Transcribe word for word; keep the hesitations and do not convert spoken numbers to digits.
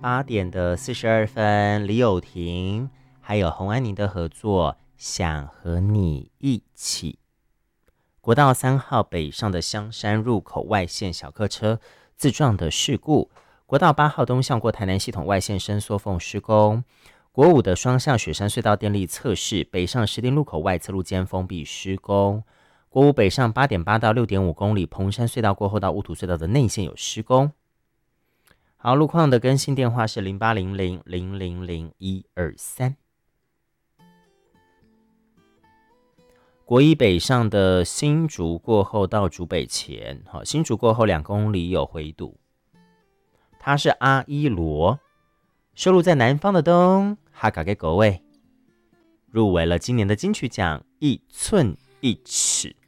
八点的四十二分，李友廷还有洪安妮的合作，想和你一起。国道三号北上的香山入口外线小客车自撞的事故，国道八号东向过台南系统外线伸缩缝施工，国五的双向雪山隧道电力测试，北上石碇路口外侧路肩封闭施工，国五北上 八点八 到 六点五 公里彭山隧道过后到乌土隧道的内线有施工。好，路况的更新电话是零八零零零零零一二三。国一北上的新竹过后到竹北前，好，新竹过后两公里有回堵。他是阿依罗，收录在南方的冬，哈嘎给各位入围了今年的金曲奖一寸一尺。